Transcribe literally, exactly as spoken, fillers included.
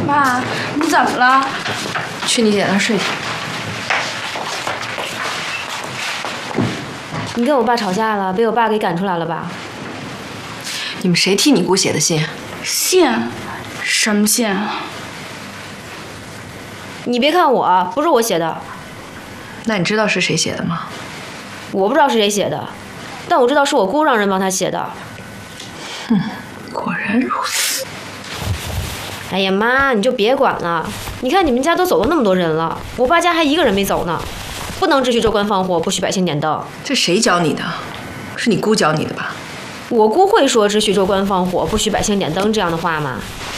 妈，你怎么了？ 去你姐那儿睡去。 你跟我爸吵架了，被我爸给赶出来了吧？ 你们谁替你姑写的信？ 信？什么信啊？ 你别看我，不是我写的。 那你知道是谁写的吗？ 我不知道是谁写的，但我知道是我姑让人帮他写的。 哼，果然如此。 哎呀妈，你就别管了。你看你们家都走了那么多人了，我爸家还一个人没走呢。不能只许州官放火，不许百姓点灯。 这谁教你的？是你姑教你的吧？ 我姑会说只许州官放火，不许百姓点灯这样的话吗？